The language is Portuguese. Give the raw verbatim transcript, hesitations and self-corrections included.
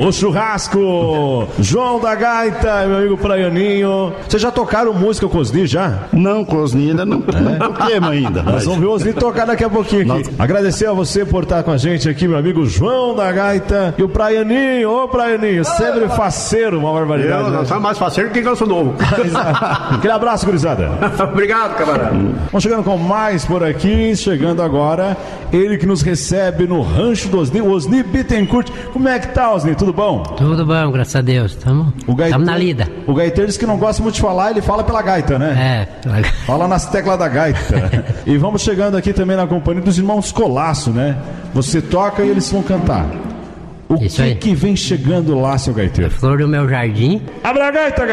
o churrasco. João da Gaita, meu amigo Praianinho. Vocês já tocaram música com o Osni já? Não, com o Osni ainda não. Não toquemos ainda. Nós vamos ver o Osni tocar daqui a pouquinho aqui. Nossa. Agradecer a você por estar com a gente aqui, meu amigo João da Gaita. E o Praianinho, ô Praianinho, sempre faceiro, uma barbaridade. Eu não sou mais faceiro que eu sou novo. Aquele abraço, gurizada. Obrigado, camarada. Vamos chegando com mais por aqui, chegando agora, ele que nos recebe no rancho do Osni, o Osni Bittencourt. Como é que tá, Osni? Tudo bom? Tudo bom, graças a Deus. Tamo, tamo na lida. O gaiteiro diz que não gosta muito de falar, ele fala pela gaita, né? É. Pela... Fala nas teclas da gaita. E vamos chegando aqui também na companhia dos irmãos Colasso, né? Você toca e eles vão cantar. O Isso que aí. que vem chegando lá, seu gaiteiro? A flor do meu jardim. Abre a gaita, gaiteiro.